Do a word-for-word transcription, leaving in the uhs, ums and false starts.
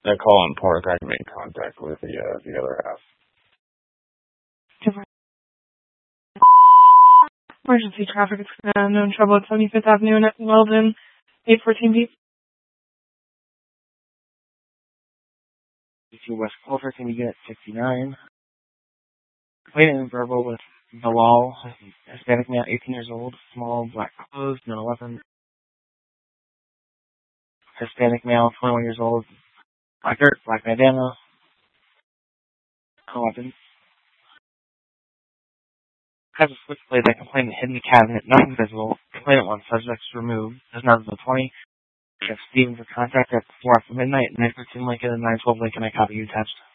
That call in Park, I made contact with the uh, the other half. Emergency traffic is uh, known trouble at seventy-fifth Avenue in Weldon, eight fourteen B. West Culver, can you get sixty-nine? Waiting in verbal with Bilal, Hispanic male, eighteen years old, small, black clothes, no weapon. Hispanic male, twenty-one years old, black shirt, black bandana, no weapons. Has a switchblade that complainant hid in the cabinet, nothing visible. Complainant wants subjects removed. Does not the twenty. Jeff Stevens with contact at four after midnight, nine thirteen Lincoln and nine twelve Lincoln. I copy you attached.